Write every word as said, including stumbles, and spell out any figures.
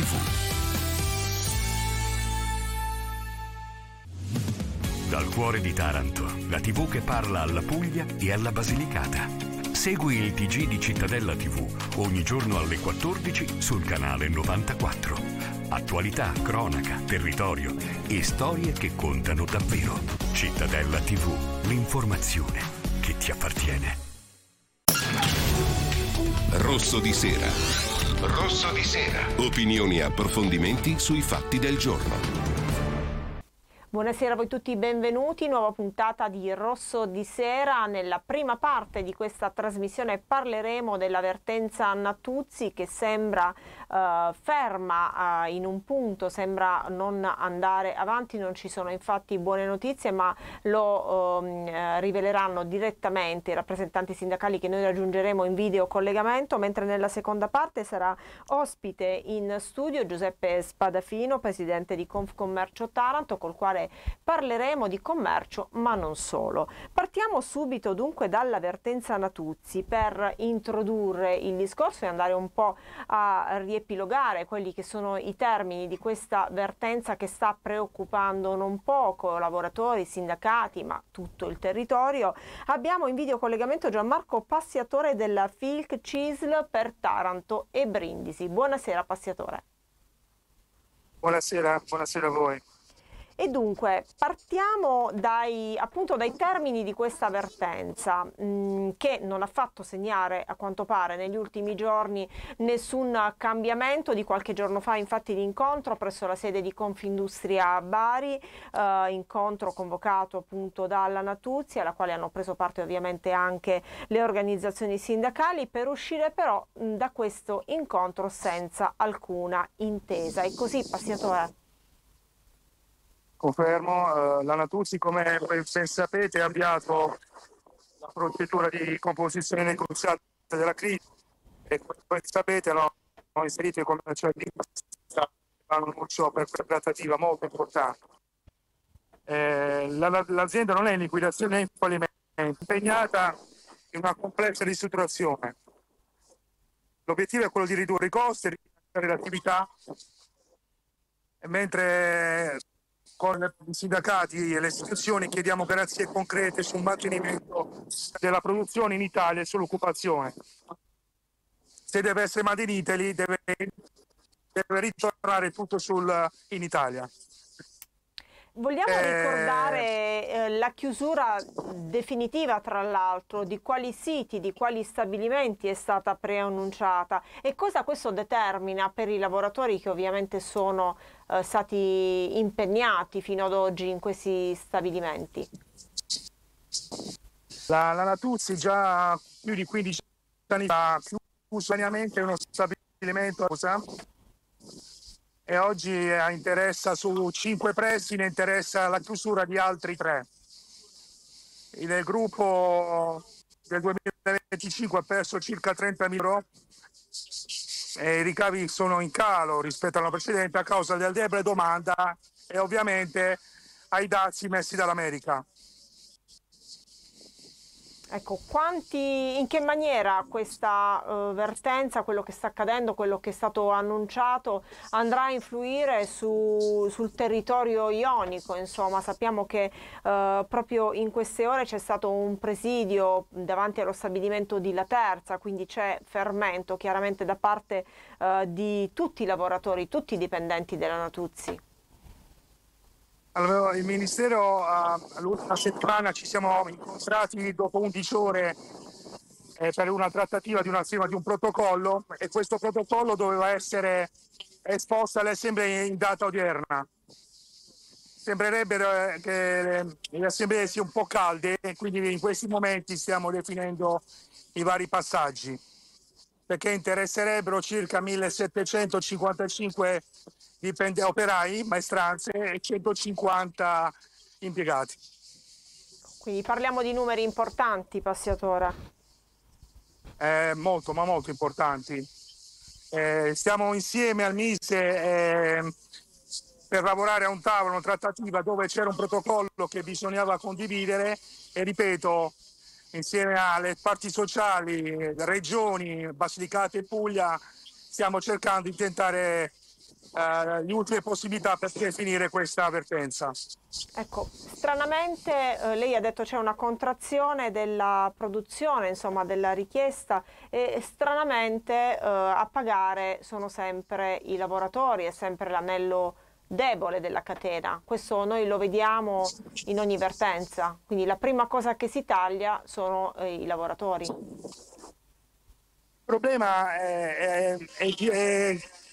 tivù. Dal cuore di Taranto, la tivù che parla alla Puglia e alla Basilicata. Segui il T G di Cittadella tivù ogni giorno alle quattordici sul canale novantaquattro. Attualità, cronaca, territorio e storie che contano davvero. Cittadella tivù, l'informazione che ti appartiene. Rosso di sera. Rosso di sera. Opinioni e approfondimenti sui fatti del giorno. Buonasera a voi tutti, benvenuti, nuova puntata di Rosso di Sera. Nella prima parte di questa trasmissione parleremo della vertenza Natuzzi che sembra eh, ferma eh, in un punto, sembra non andare avanti, non ci sono infatti buone notizie, ma lo eh, riveleranno direttamente i rappresentanti sindacali che noi raggiungeremo in video collegamento, mentre nella seconda parte sarà ospite in studio Giuseppe Spadafino, presidente di Confcommercio Taranto, col quale parleremo di commercio ma non solo. Partiamo subito dunque dalla vertenza Natuzzi per introdurre il discorso e andare un po' a riepilogare quelli che sono i termini di questa vertenza che sta preoccupando non poco lavoratori, sindacati ma tutto il territorio. Abbiamo in video collegamento Gianmarco Passiatore della Filc C I S L per Taranto e Brindisi. Buonasera Passiatore. Buonasera, buonasera a voi. E dunque partiamo dai, appunto dai termini di questa vertenza mh, che non ha fatto segnare a quanto pare negli ultimi giorni nessun cambiamento. Di qualche giorno fa infatti l'incontro presso la sede di Confindustria Bari, eh, incontro convocato appunto dalla Natuzzi, alla quale hanno preso parte ovviamente anche le organizzazioni sindacali, per uscire però mh, da questo incontro senza alcuna intesa. E così Passiatore. Confermo, eh, la Natuzzi, come ben sapete, ha avviato la procedura di composizione negoziata della crisi e come sapete hanno inserito i commerciali l'annuncio per una trattativa molto importante. Eh, la, l'azienda non è in liquidazione né in fallimento, è impegnata in una complessa ristrutturazione. L'obiettivo è quello di ridurre i costi e rilanciare l'attività, mentre con i sindacati e le istituzioni chiediamo garanzie concrete sul mantenimento della produzione in Italia e sull'occupazione. Se deve essere made in Italy, deve, deve ritornare tutto sul, in Italia. Vogliamo eh... ricordare eh, la chiusura definitiva, tra l'altro, di quali siti, di quali stabilimenti è stata preannunciata e cosa questo determina per i lavoratori che ovviamente sono eh, stati impegnati fino ad oggi in questi stabilimenti? La, la Natuzzi già più di quindici anni fa ha chiuso pianiamente uno stabilimento e oggi interessa su cinque pressi, ne interessa la chiusura di altri tre. Il gruppo del duemilaventicinque ha perso circa trentamila euro e i ricavi sono in calo rispetto all'anno precedente a causa del debole domanda e ovviamente ai dazi messi dall'America. Ecco, quanti, in che maniera questa uh, vertenza, quello che sta accadendo, quello che è stato annunciato, andrà a influire su, sul territorio ionico? Insomma, sappiamo che uh, proprio in queste ore c'è stato un presidio davanti allo stabilimento di La Terza, quindi c'è fermento chiaramente da parte uh, di tutti i lavoratori, tutti i dipendenti della Natuzzi. Allora, il Ministero uh, l'ultima settimana ci siamo incontrati dopo undici ore eh, per una trattativa di una firma di un protocollo e questo protocollo doveva essere esposto alle assemblee in data odierna. Sembrerebbe che le assemblee siano un po' calde e quindi in questi momenti stiamo definendo i vari passaggi, perché interesserebbero circa millesettecentocinquantacinque dipende operai, maestranze e centocinquanta impiegati. Quindi parliamo di numeri importanti, Passiatore. Eh, molto, ma molto importanti. Eh, stiamo insieme al Mise eh, per lavorare a un tavolo, una trattativa dove c'era un protocollo che bisognava condividere e ripeto, insieme alle parti sociali, regioni, Basilicata e Puglia, stiamo cercando di tentare eh, le ultime possibilità per finire questa avvertenza. Ecco, stranamente eh, lei ha detto c'è una contrazione della produzione, insomma della richiesta, e stranamente eh, a pagare sono sempre i lavoratori, è sempre l'anello debole della catena. Questo noi lo vediamo in ogni vertenza, quindi la prima cosa che si taglia sono eh, i lavoratori. Il problema è, è, è, è